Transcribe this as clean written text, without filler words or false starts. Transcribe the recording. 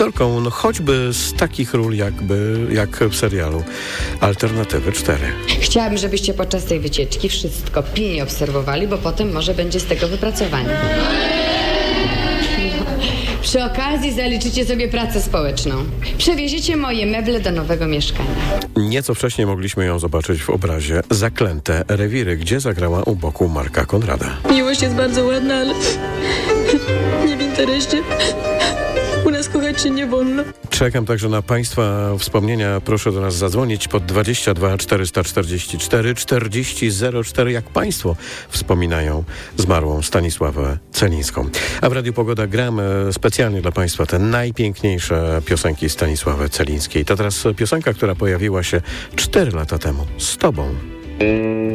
aktorką, no choćby z takich ról jak w serialu Alternatywy 4. Chciałabym, żebyście podczas tej wycieczki wszystko pilnie obserwowali, bo potem może będzie z tego wypracowanie. Przy okazji zaliczycie sobie pracę społeczną. Przewieziecie moje meble do nowego mieszkania. Nieco wcześniej mogliśmy ją zobaczyć w obrazie Zaklęte rewiry, gdzie zagrała u boku Marka Konrada. Miłość jest bardzo ładna, ale nie w interesie. U nas kochać się nie wolno. Czekam także na Państwa wspomnienia. Proszę do nas zadzwonić pod 22 444 4004, jak Państwo wspominają zmarłą Stanisławę Celińską. A w Radiu Pogoda gramy specjalnie dla Państwa te najpiękniejsze piosenki Stanisławy Celińskiej. To teraz piosenka, która pojawiła się 4 lata temu. Z Tobą.